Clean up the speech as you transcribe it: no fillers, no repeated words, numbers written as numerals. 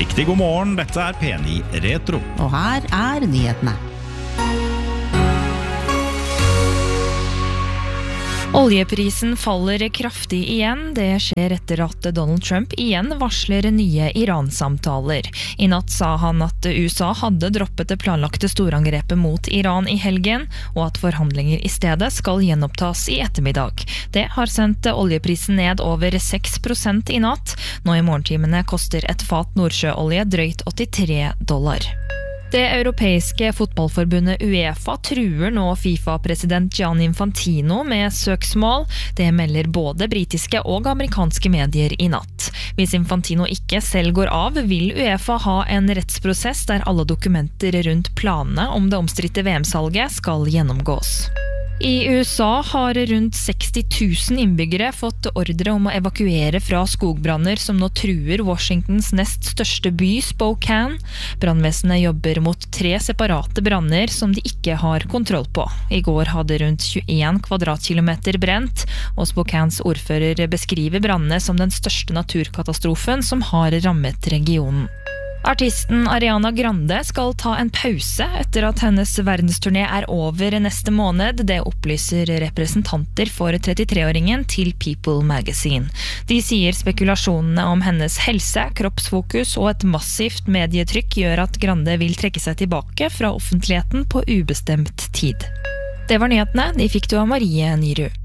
Riktig god morgen, dette P9 Retro. Og her nyhetene. Oljeprisen faller kraftig igjen. Det skjer etter at Donald Trump igjen varsler nye Iran-samtaler. I natt sa han at USA hadde droppet det planlagte storangrepet mot Iran i helgen, og at forhandlinger i stedet skal gjenopptas i ettermiddag. Det har sendt oljeprisen ned over 6% i natt. Nå i morgentimene koster et fat nordsjøolje drøyt $83. Det europeiske fotballforbundet UEFA truer nå FIFA-president Gianni Infantino med søksmål. Det melder både britiske og amerikanske medier i natt. Hvis Infantino ikke selv går av, vil UEFA ha en rettsprosess der alle dokumenter rundt planene om det omstridte VM-salget skal gjennomgås. I USA har rundt 60 000 innbyggere fått ordre om å evakuere fra skogbranner som nå truer Washingtons nest største by, Spokane. Brannvesenet jobber mot 3 separate branner som de ikke har kontroll på. I går hadde rundt 21 kvadratkilometer brent, og Spokanes ordfører beskriver brannene som den største naturkatastrofen som har rammet regionen. Artisten Ariana Grande skal ta en pause etter at hennes verdensturné over neste måned. Det opplyser representanter for 33-åringen til People Magazine. De sier spekulasjonene om hennes helse, kroppsfokus og et massivt medietrykk gjør at Grande vil trekke seg tilbake fra offentligheten på ubestemt tid. Det var nyhetene, de fikk du av Marie Nyrud.